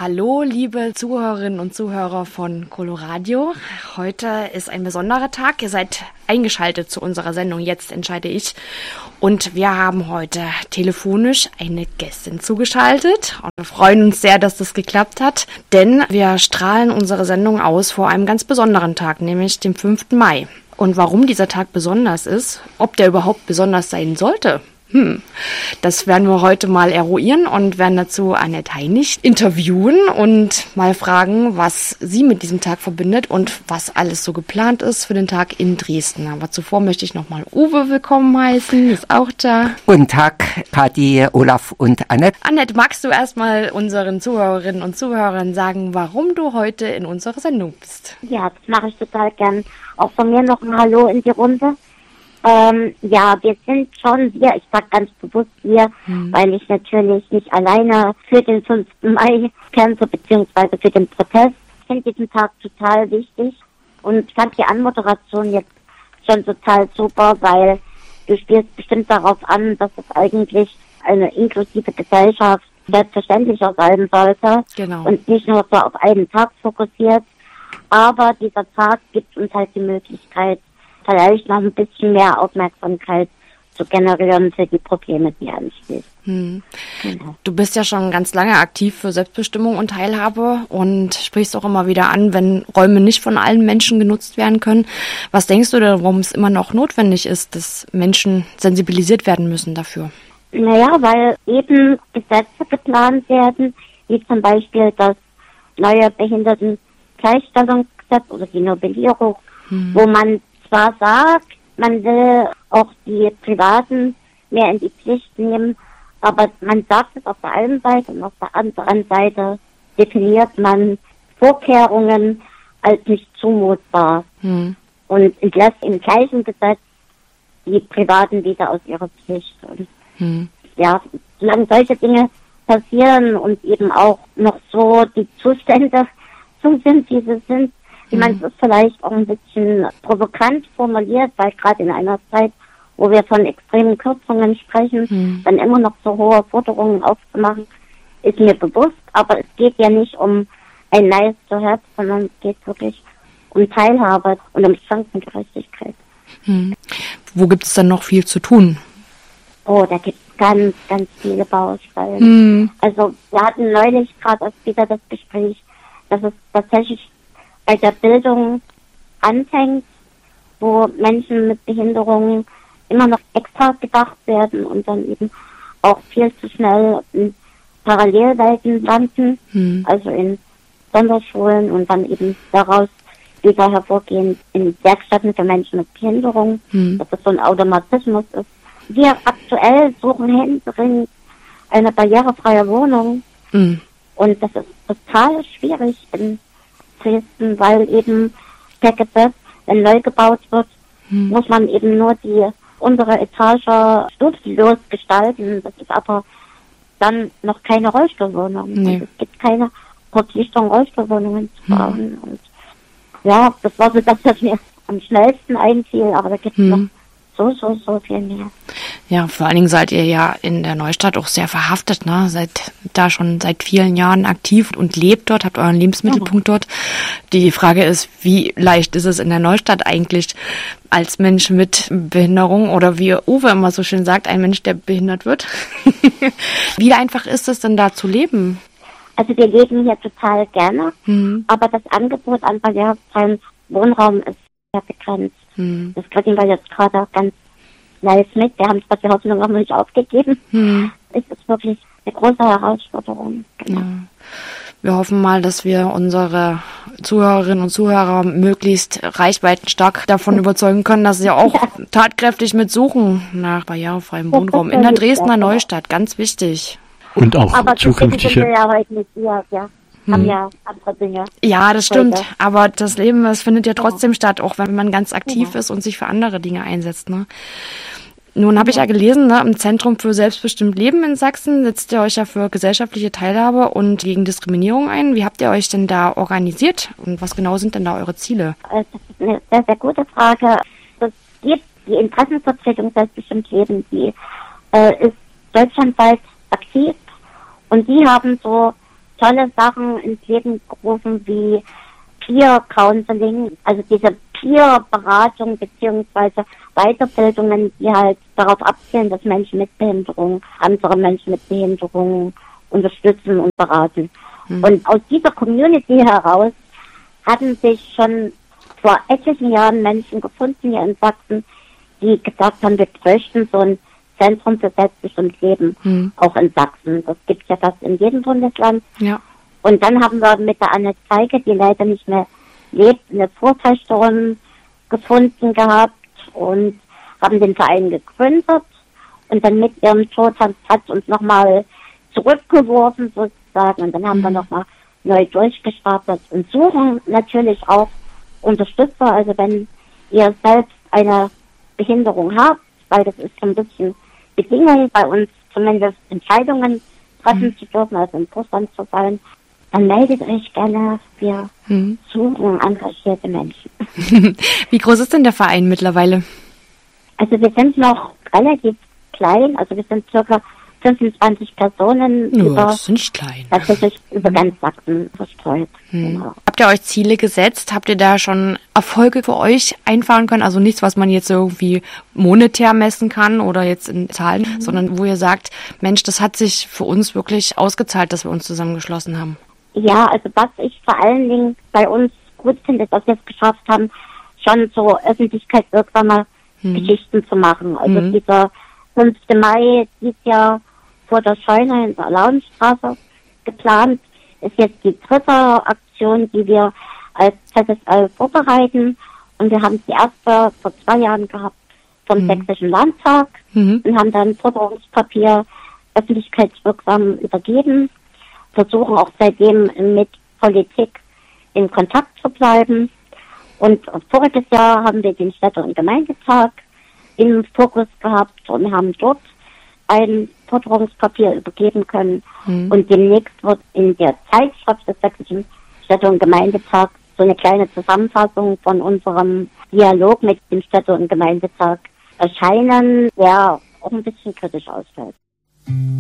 Hallo, liebe Zuhörerinnen und Zuhörer von Coloradio. Heute ist ein besonderer Tag. Ihr seid eingeschaltet zu unserer Sendung Jetzt entscheide ich. Und wir haben heute telefonisch eine Gästin zugeschaltet. Und wir freuen uns sehr, dass das geklappt hat, denn wir strahlen unsere Sendung aus vor einem ganz besonderen Tag, nämlich dem 5. Mai. Und warum dieser Tag besonders ist, ob der überhaupt besonders sein sollte, das werden wir heute mal eruieren und werden dazu Annette Heinig interviewen und mal fragen, was sie mit diesem Tag verbindet und was alles so geplant ist für den Tag in Dresden. Aber zuvor möchte ich nochmal Uwe willkommen heißen, ist auch da. Guten Tag, Kathi, Olaf und Annette. Annette, magst du erstmal unseren Zuhörerinnen und Zuhörern sagen, warum du heute in unserer Sendung bist? Ja, das mache ich total gern. Auch von mir noch ein Hallo in die Runde. Wir sind schon hier, ich sage ganz bewusst hier, weil ich natürlich nicht alleine für den 5. Mai kämpfe, beziehungsweise für den Protest. Ich finde diesen Tag total wichtig und fand die Anmoderation jetzt schon total super, weil du spielst bestimmt darauf an, dass es eigentlich eine inklusive Gesellschaft selbstverständlicher sein sollte. Genau. Und nicht nur so auf einen Tag fokussiert. Aber dieser Tag gibt uns halt die Möglichkeit, vielleicht noch ein bisschen mehr Aufmerksamkeit zu generieren für die Probleme, die anstehen. Genau. Du bist ja schon ganz lange aktiv für Selbstbestimmung und Teilhabe und sprichst auch immer wieder an, wenn Räume nicht von allen Menschen genutzt werden können. Was denkst du denn, warum es immer noch notwendig ist, dass Menschen sensibilisiert werden müssen dafür? Naja, weil eben Gesetze geplant werden, wie zum Beispiel das neue Behindertengleichstellungsgesetz oder die Novellierung, wo man zwar sagt, man will auch die Privaten mehr in die Pflicht nehmen, aber man sagt es auf der einen Seite und auf der anderen Seite definiert man Vorkehrungen als nicht zumutbar und entlässt im gleichen Gesetz die Privaten wieder aus ihrer Pflicht. Und ja, solange solche Dinge passieren und eben auch noch so die Zustände so sind, wie sie sind, ich meine, es ist vielleicht auch ein bisschen provokant formuliert, weil gerade in einer Zeit, wo wir von extremen Kürzungen sprechen, dann immer noch so hohe Forderungen aufzumachen, ist mir bewusst. Aber es geht ja nicht um ein nice to have, sondern es geht wirklich um Teilhabe und um Chancengerechtigkeit. Wo gibt es dann noch viel zu tun? Oh, da gibt es ganz, ganz viele Baustellen. Also wir hatten neulich gerade erst wieder das Gespräch, dass es tatsächlich bei der Bildung anfängt, wo Menschen mit Behinderungen immer noch extra gedacht werden und dann eben auch viel zu schnell in Parallelwelten landen, also in Sonderschulen und dann eben daraus wieder hervorgehen in Werkstätten für Menschen mit Behinderung, dass das so ein Automatismus ist. Wir aktuell suchen händeringend eine barrierefreie Wohnung und das ist total schwierig in Dresden, weil eben der Gesetz, wenn neu gebaut wird, muss man eben nur die untere Etage stufenlos gestalten. Das ist aber dann noch keine Rollstuhlwohnung. Nee. Es gibt keine Verpflichtung, Rollstuhlwohnungen zu bauen. Und ja, das war so das, was mir am schnellsten einfiel, aber da gibt es noch so viel mehr. Ja, vor allen Dingen seid ihr ja in der Neustadt auch sehr verhaftet, ne? Seid da schon seit vielen Jahren aktiv und lebt dort, habt euren Lebensmittelpunkt dort. Die Frage ist, wie leicht ist es in der Neustadt eigentlich als Mensch mit Behinderung oder wie Uwe immer so schön sagt, ein Mensch, der behindert wird? Wie einfach ist es denn da zu leben? Also wir leben hier total gerne, aber das Angebot an barrierefreiem Wohnraum ist sehr begrenzt. Das kriegen wir jetzt gerade ganz live mit. Wir haben zwar die Hoffnung noch nicht aufgegeben. Es ist wirklich eine große Herausforderung. Genau. Ja. Wir hoffen mal, dass wir unsere Zuhörerinnen und Zuhörer möglichst reichweitenstark davon überzeugen können, dass sie auch tatkräftig mitsuchen nach barrierefreiem Wohnraum in der Dresdner Neustadt. Ganz wichtig. Und auch aber zukünftige. Aber ja heute nicht hier, ja. Haben ja andere Dinge. Ja, das stimmt. Aber das Leben, das findet ja trotzdem statt, auch wenn man ganz aktiv ist und sich für andere Dinge einsetzt. Ne? Nun habe ich ja gelesen, ne, im Zentrum für selbstbestimmt Leben in Sachsen setzt ihr euch ja für gesellschaftliche Teilhabe und gegen Diskriminierung ein. Wie habt ihr euch denn da organisiert und was genau sind denn da eure Ziele? Das ist eine sehr, sehr gute Frage. Es gibt die Interessenvertretung selbstbestimmt Leben, die ist deutschlandweit aktiv und die haben so tolle Sachen ins Leben gerufen wie Peer Counseling, also diese Peer-Beratung beziehungsweise Weiterbildungen, die halt darauf abzielen, dass Menschen mit Behinderung andere Menschen mit Behinderung unterstützen und beraten. Und aus dieser Community heraus hatten sich schon vor etlichen Jahren Menschen gefunden hier in Sachsen, die gesagt haben, wir bräuchten so ein Zentrum für selbstbestimmtes Leben, auch in Sachsen. Das gibt es ja fast in jedem Bundesland. Ja. Und dann haben wir mit der Anne Zeige, die leider nicht mehr lebt, eine Vorfeichterin gefunden gehabt und haben den Verein gegründet. Und dann mit ihrem Tod hat uns nochmal zurückgeworfen sozusagen. Und dann haben wir nochmal neu durchgestartet und suchen natürlich auch Unterstützer. Also wenn ihr selbst eine Behinderung habt, weil das ist so ein bisschen Bedingung bei uns, zumindest Entscheidungen treffen zu dürfen, also im Vorstand zu sein, dann meldet euch gerne. Wir suchen engagierte Menschen. Wie groß ist denn der Verein mittlerweile? Also wir sind noch relativ klein, also wir sind circa 25 Personen Das ist nicht klein. Tatsächlich über ganz Sachsen verstreut. Genau. Habt ihr euch Ziele gesetzt? Habt ihr da schon Erfolge für euch einfahren können? Also nichts, was man jetzt irgendwie monetär messen kann oder jetzt in Zahlen, sondern wo ihr sagt, Mensch, das hat sich für uns wirklich ausgezahlt, dass wir uns zusammengeschlossen haben. Ja, also was ich vor allen Dingen bei uns gut finde, dass wir es geschafft haben, schon so öffentlichkeitswirksame Geschichten zu machen. Also dieser 5. Mai dieses Jahr vor der Scheune in der Lauenstraße geplant, ist jetzt die 3. Aktion, die wir als ZSL vorbereiten. Und wir haben die erste vor 2 Jahren gehabt vom Sächsischen Landtag und haben dann Forderungspapier öffentlichkeitswirksam übergeben. Versuchen auch seitdem mit Politik in Kontakt zu bleiben. Und voriges Jahr haben wir den Städte- und Gemeindetag im Fokus gehabt und haben dort ein Forderungspapier übergeben können. Und demnächst wird in der Zeitschrift des Sächsischen Städte- und Gemeindetags so eine kleine Zusammenfassung von unserem Dialog mit dem Städte- und Gemeindetag erscheinen, der auch ein bisschen kritisch ausfällt.